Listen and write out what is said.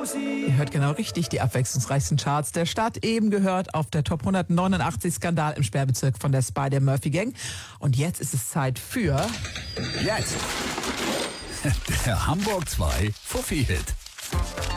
Ihr hört genau richtig, die abwechslungsreichsten Charts der Stadt. Eben gehört auf der Top 189 Skandal im Sperrbezirk von der Spider-Murphy Gang. Und jetzt ist es Zeit für... Jetzt der Hamburg 2 Fuffi-Hit.